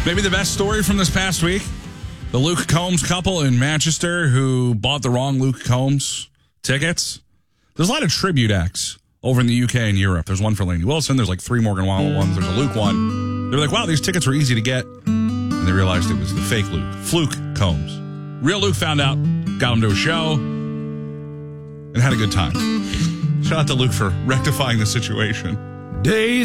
Maybe the best story from this past week, the Luke Combs couple in Manchester who bought the wrong Luke Combs tickets. There's a lot of tribute acts over in the UK and Europe. There's one for Lainey Wilson. There's like 3 Morgan Wallen ones. There's a Luke one. They're like, wow, these tickets were easy to get. And they realized it was the fake Luke, Fluke Combs. Real Luke found out, got him to a show, and had a good time. Shout out to Luke for rectifying the situation. Days